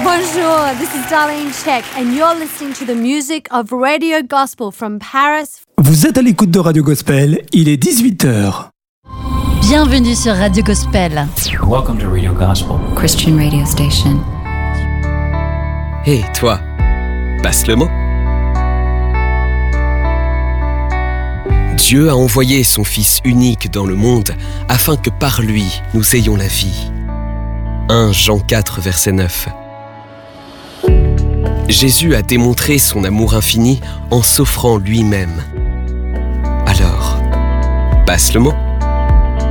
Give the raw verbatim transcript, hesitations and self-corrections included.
Bonjour, this is Darlene Check and you're listening to the music of Radio Gospel from Paris. Vous êtes à l'écoute de Radio Gospel, il est dix-huit heures. Bienvenue sur Radio Gospel. Welcome to Radio Gospel, Christian radio station. Hé, hey, toi, passe le mot. Dieu a envoyé son Fils unique dans le monde afin que par lui, nous ayons la vie. premier Jean quatre, verset neuf. Jésus a démontré son amour infini en s'offrant lui-même. Alors, passe le mot.